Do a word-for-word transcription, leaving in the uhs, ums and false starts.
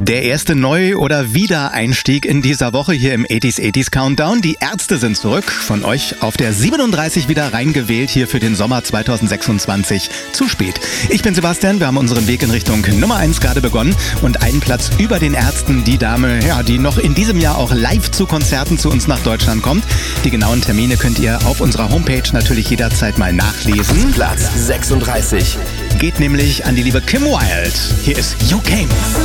Der erste Neu- oder Wiedereinstieg in dieser Woche hier im achtziger achtziger Countdown. Die Ärzte sind zurück, von euch auf der siebenunddreißig wieder reingewählt hier für den Sommer zweitausendsechsundzwanzig. Zu spät. Ich bin Sebastian, wir haben unseren Weg in Richtung Nummer eins gerade begonnen und einen Platz über den Ärzten, die Dame, ja, die noch in diesem Jahr auch live zu Konzerten zu uns nach Deutschland kommt. Die genauen Termine könnt ihr auf unserer Homepage natürlich jederzeit mal nachlesen. Platz sechsunddreißig. Geht nämlich an die liebe Kim Wilde. Hier ist You Came.